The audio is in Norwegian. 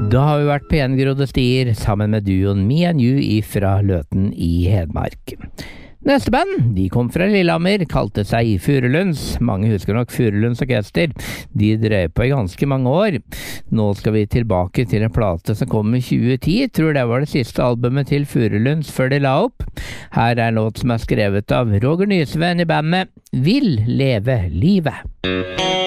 Da har vi vært på gjengrodde stier sammen med duoen Me and You ifra Løten i Hedmark. Neste band, de kom fra Lillehammer, kalte seg Furulunds. Mange husker nok Furulunds orkester. De drev på i ganske mange år. Nå skal vi tilbake til en plate som kom i 2010. Tror det var det siste albumet til Furulunds før de la opp. Her er en låt som er skrevet av Roger Nysven i bandet Vil leve livet.